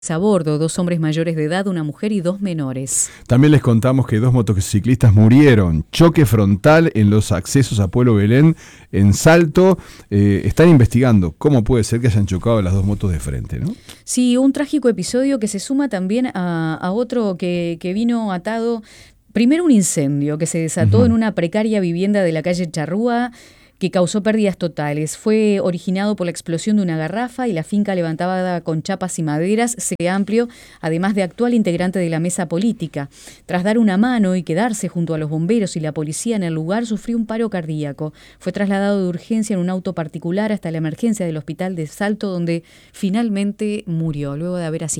A bordo, 2 hombres mayores de edad, una mujer y 2 menores. También les contamos que 2 motociclistas murieron. Choque frontal en los accesos a Pueblo Belén, en Salto. Están investigando cómo puede ser que hayan chocado las 2 motos de frente, ¿no? Sí, un trágico episodio que se suma también a otro que vino atado. Primero, un incendio que se desató en una precaria vivienda de la calle Charrúa, que causó pérdidas totales. Fue originado por la explosión de una garrafa y la finca levantada con chapas y maderas se amplió, además de actual integrante de la mesa política. Tras dar una mano y quedarse junto a los bomberos y la policía en el lugar, sufrió un paro cardíaco. Fue trasladado de urgencia en un auto particular hasta la emergencia del hospital de Salto, donde finalmente murió, luego de haber asistido